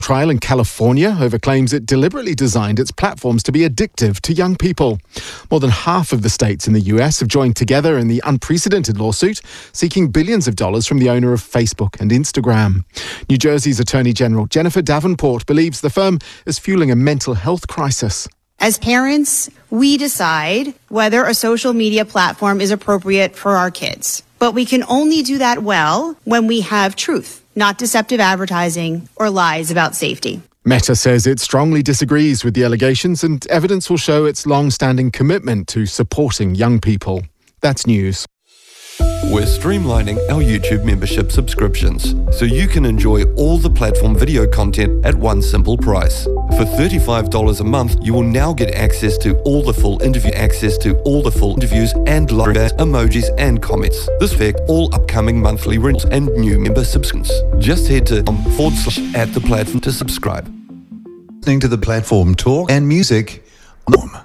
Trial in California over claims it deliberately designed its platforms to be addictive to young people. More than half of the states in the US have joined together in the unprecedented lawsuit, seeking billions of dollars from the owner of Facebook and Instagram. New Jersey's Attorney General Jennifer Davenport believes the firm is fueling a mental health crisis. As parents, we decide whether a social media platform is appropriate for our kids. But we can only do that well when we have truth, not deceptive advertising or lies about safety. Meta says it strongly disagrees with the allegations, and evidence will show its long-standing commitment to supporting young people. That's news. We're streamlining our YouTube membership subscriptions so you can enjoy all the platform video content at one simple price. For $35 a month, you will now get access to all the full interviews and live emojis and comments. This affects all upcoming monthly renewals and new member subscriptions. Just head to /@theplatform to subscribe. Listening to the platform talk and music.